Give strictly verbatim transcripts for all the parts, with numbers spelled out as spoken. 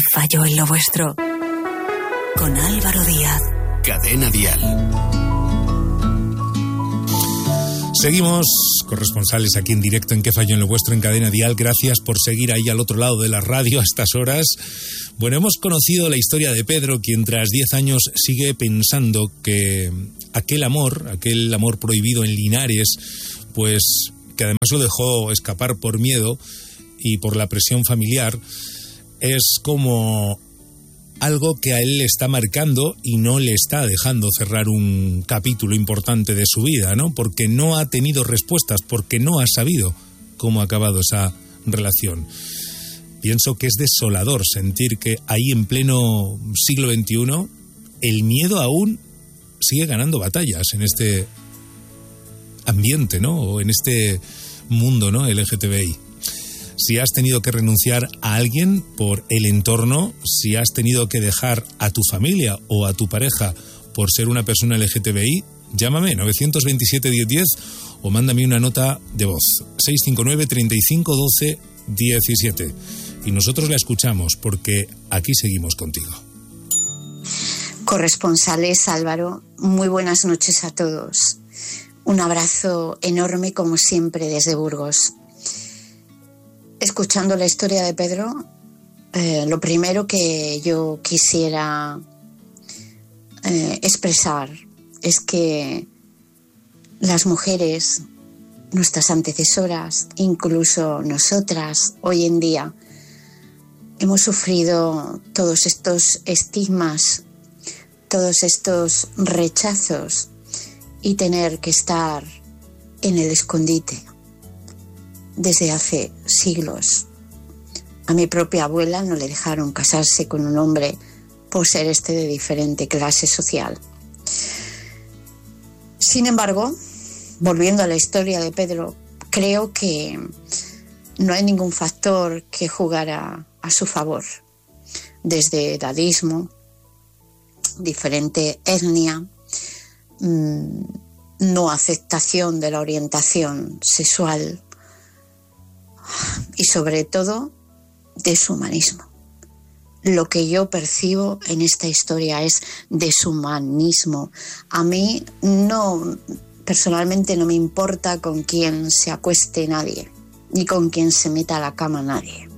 falló en lo vuestro? Con Álvaro Díaz. Cadena Dial. Seguimos, corresponsales aquí en directo en ¿Qué falló en lo vuestro? En Cadena Dial. Gracias por seguir ahí al otro lado de la radio a estas horas. Bueno, hemos conocido la historia de Pedro, quien tras diez años sigue pensando que aquel amor, aquel amor prohibido en Linares, pues que además lo dejó escapar por miedo y por la presión familiar, es como algo que a él le está marcando y no le está dejando cerrar un capítulo importante de su vida, ¿no? Porque no ha tenido respuestas, porque no ha sabido cómo ha acabado esa relación. Pienso que es desolador sentir que ahí en pleno siglo veintiuno el miedo aún sigue ganando batallas en este ambiente, ¿no? O en este mundo, ¿no? L G T B I. Si has tenido que renunciar a alguien por el entorno, si has tenido que dejar a tu familia o a tu pareja por ser una persona L G T B I, llámame nueve dos siete, diez diez o mándame una nota de voz seis cinco nueve, treinta y cinco, doce, diecisiete y nosotros la escuchamos porque aquí seguimos contigo. Corresponsales, Álvaro, muy buenas noches a todos. Un abrazo enorme como siempre desde Burgos. Escuchando la historia de Pedro, eh, lo primero que yo quisiera eh, expresar es que las mujeres, nuestras antecesoras, incluso nosotras hoy en día, hemos sufrido todos estos estigmas, todos estos rechazos y tener que estar en el escondite desde hace siglos. A mi propia abuela no le dejaron casarse con un hombre por ser este de diferente clase social. Sin embargo, volviendo a la historia de Pedro, creo que no hay ningún factor que jugara a su favor. Desde edadismo, diferente etnia, mmm, no aceptación de la orientación sexual, y sobre todo deshumanismo. Lo que yo percibo en esta historia es deshumanismo. A mí no, personalmente no me importa con quién se acueste nadie, ni con quién se meta a la cama nadie.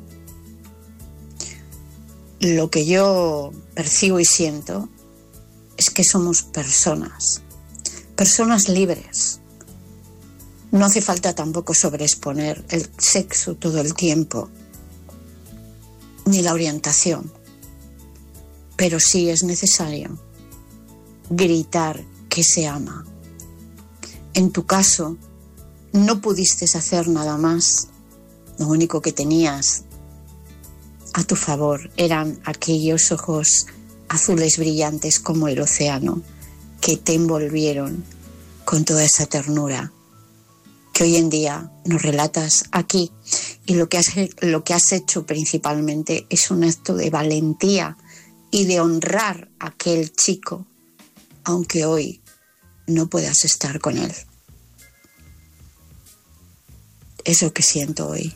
Lo que yo percibo y siento es que somos personas, personas libres. No hace falta tampoco sobreexponer el sexo todo el tiempo, ni la orientación. Pero sí es necesario gritar que se ama. En tu caso, no pudiste hacer nada más. Lo único que tenías a tu favor eran aquellos ojos azules brillantes como el océano que te envolvieron con toda esa ternura que hoy en día nos relatas aquí, y lo que has, lo que has hecho principalmente es un acto de valentía y de honrar a aquel chico, aunque hoy no puedas estar con él. Es lo que siento hoy.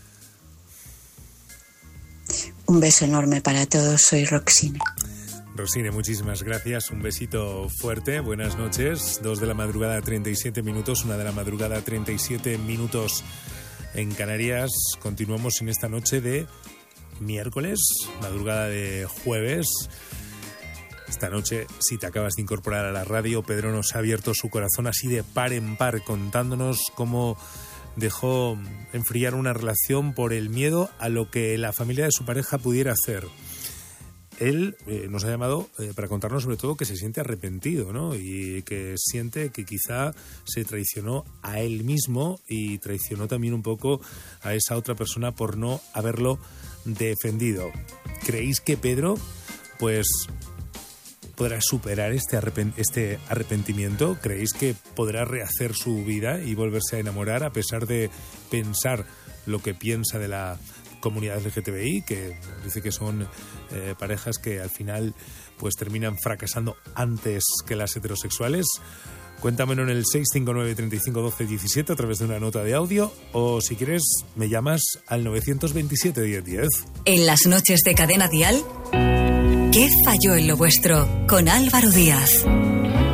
Un beso enorme para todos, soy Roxine. Roxine, muchísimas gracias, un besito fuerte, buenas noches, dos de la madrugada treinta y siete minutos, una de la madrugada treinta y siete minutos en Canarias. Continuamos en esta noche de miércoles, madrugada de jueves. Esta noche, si te acabas de incorporar a la radio, Pedro nos ha abierto su corazón así de par en par, contándonos cómo dejó enfriar una relación por el miedo a lo que la familia de su pareja pudiera hacer. Él eh, nos ha llamado eh, para contarnos sobre todo que se siente arrepentido, ¿no? Y que siente que quizá se traicionó a él mismo y traicionó también un poco a esa otra persona por no haberlo defendido. ¿Creéis que Pedro, pues, podrá superar este, arrepent- este arrepentimiento? ¿Creéis que podrá rehacer su vida y volverse a enamorar a pesar de pensar lo que piensa de la comunidad L G T B I, que dice que son eh, parejas que al final pues terminan fracasando antes que las heterosexuales? Cuéntamelo en el seis cinco nueve, treinta y cinco, doce, diecisiete a través de una nota de audio, o si quieres me llamas al nueve dos siete, diez diez. En las noches de Cadena Dial, ¿Qué falló en lo vuestro? Con Álvaro Díaz.